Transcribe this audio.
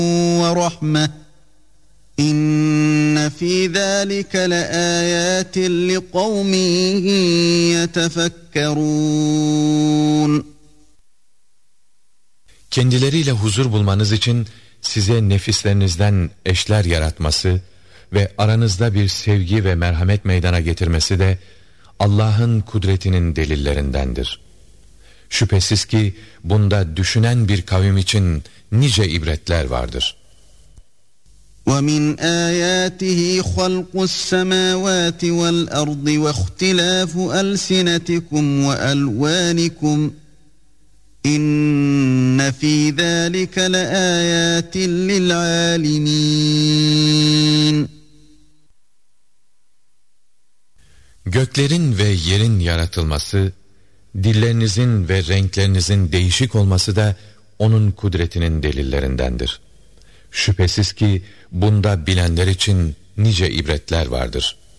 ورحمة إن في ذلك لآيات لقوم يتفكرون. Kendileriyle huzur bulmanız için size nefislerinizden eşler yaratması ve aranızda bir sevgi ve merhamet meydana getirmesi de Allah'ın kudretinin delillerindendir. Şüphesiz ki bunda düşünen bir kavim için nice ibretler vardır. وَمِنْ آيَاتِهِ خَلْقُ السَّمَاوَاتِ وَالْأَرْضِ وَاخْتِلَافُ أَلْسِنَتِكُمْ وَأَلْوَانِكُمْ İnne fî zâlike leâyâtin lil'âlimîn. Göklerin ve yerin yaratılması, dillerinizin ve renklerinizin değişik olması da onun kudretinin delillerindendir. Şüphesiz ki bunda bilenler için nice ibretler vardır.